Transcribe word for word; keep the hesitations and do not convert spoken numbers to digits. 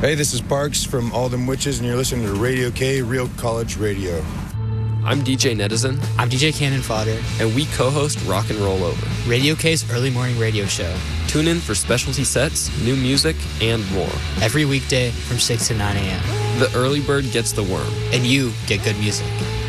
Hey, this is Parks from All Them Witches, and you're listening to Radio K, Real College Radio. I'm D J Netizen. I'm D J Cannon Fodder. And we co-host Rock and Roll Over, Radio K's early morning radio show. Tune in for specialty sets, new music, and more. Every weekday from six to nine a.m. The early bird gets the worm. And you get good music.